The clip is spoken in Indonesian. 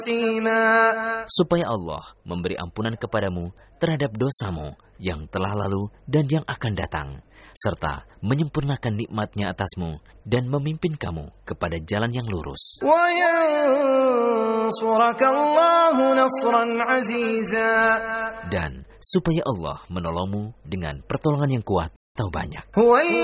supaya Allah memberi ampunan kepadamu terhadap dosamu yang telah lalu dan yang akan datang, serta menyempurnakan nikmat-Nya atasmu dan memimpin kamu kepada jalan yang lurus. Dan supaya Allah menolongmu dengan pertolongan yang kuat atau banyak.